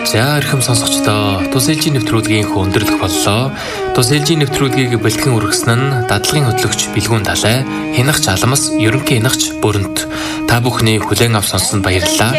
За эрхэм сонсогчдоо, Тус ээлжийн нэвтрүүлгийн өндөрлөх боллоо. Тус ээлжийн нэвтрүүлгийг бэлтгэн үргэсэн нь дадлагын хөтлөгч Билгүүн Далай, хянагч Алмас, ерөнхий хянагч Бүрэнт. Та бүхний хүлээн авч сонссонд баярлалаа.